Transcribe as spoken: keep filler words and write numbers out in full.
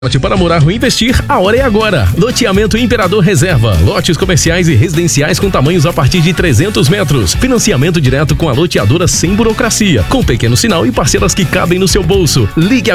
Lote para morar ou investir, a hora é agora. Loteamento Imperador Reserva. Lotes comerciais e residenciais com tamanhos a partir de trezentos metros. Financiamento direto com a loteadora sem burocracia. Com pequeno sinal e parcelas que cabem no seu bolso. Ligue agora.